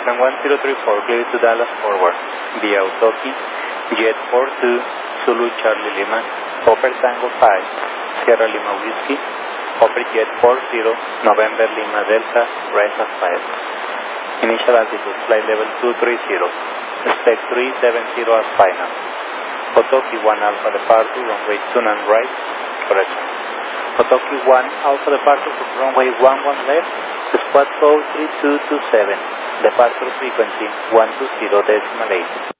American 1034, clear to Dallas forward, via Utoki, Jet 42, Zulu Charlie Lima, Hopper Tango 5, Sierra Lima Whiskey, Hopper Jet 40, November Lima Delta, rise at 5. Initial altitude, flight level 230, expect 370 as final. Otoki 1 Alpha departure, runway 29 right, correction. Otoki 1 Alpha departure from runway 11 left, squad code 3227, departure frequency 120.8.